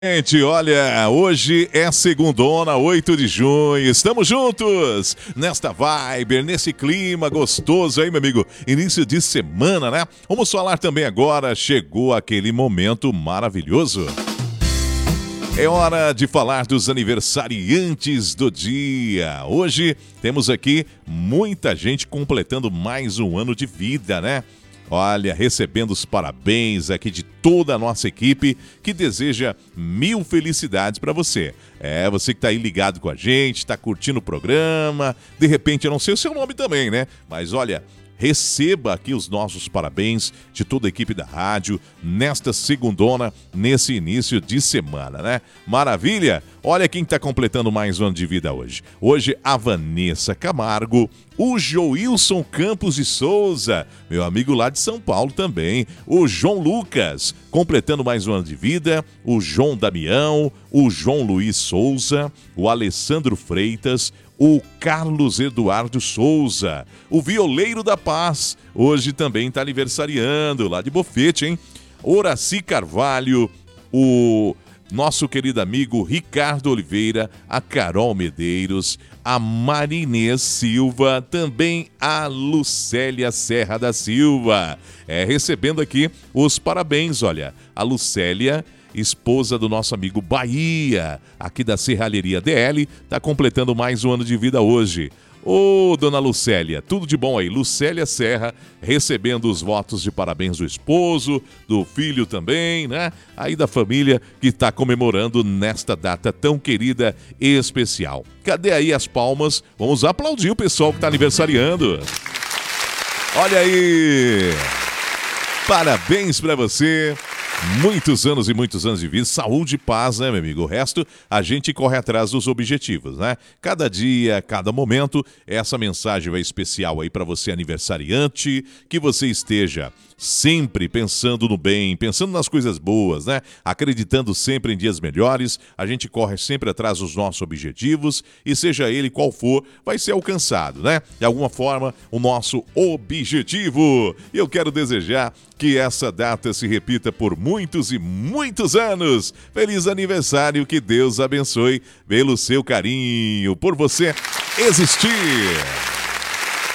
Gente, olha, hoje é segundona, 8 de junho, estamos juntos nesta vibe, nesse clima gostoso aí, meu amigo, início de semana, né? Vamos falar também agora, chegou aquele momento maravilhoso. É hora de falar dos aniversariantes do dia. Hoje temos aqui muita gente completando mais um ano de vida, né? Olha, recebendo os parabéns aqui de toda a nossa equipe que deseja mil felicidades para você. Você que está aí ligado com a gente, está curtindo o programa, de repente eu não sei o seu nome também, né? Mas olha, receba aqui os nossos parabéns de toda a equipe da rádio nesta segundona, nesse início de semana, né? Maravilha! Olha quem está completando mais um ano de vida hoje. Hoje a Vanessa Camargo, o Joilson Campos de Souza, meu amigo lá de São Paulo também, o João Lucas, completando mais um ano de vida, o João Damião, o João Luiz Souza, o Alessandro Freitas, o Carlos Eduardo Souza, o Violeiro da Paz, hoje também está aniversariando, lá de Bofete, hein? Horaci Carvalho, o nosso querido amigo Ricardo Oliveira, a Carol Medeiros, a Marinês Silva, também a Lucélia Serra da Silva. Recebendo aqui os parabéns, olha, a Lucélia, esposa do nosso amigo Bahia, aqui da Serralheria DL, está completando mais um ano de vida hoje. Ô, dona Lucélia, tudo de bom aí. Lucélia Serra recebendo os votos de parabéns do esposo, do filho também, né? Aí da família que está comemorando nesta data tão querida e especial. Cadê aí as palmas? Vamos aplaudir o pessoal que está aniversariando. Olha aí! Parabéns para você! Muitos anos e muitos anos de vida, saúde e paz, né, meu amigo? O resto, a gente corre atrás dos objetivos, né? Cada dia, cada momento, essa mensagem vai especial aí para você aniversariante, que você esteja sempre pensando no bem, pensando nas coisas boas, né? Acreditando sempre em dias melhores, a gente corre sempre atrás dos nossos objetivos e seja ele qual for, vai ser alcançado, né? De alguma forma, o nosso objetivo. E eu quero desejar que essa data se repita por muitos e muitos anos. Feliz aniversário, que Deus abençoe pelo seu carinho, por você existir.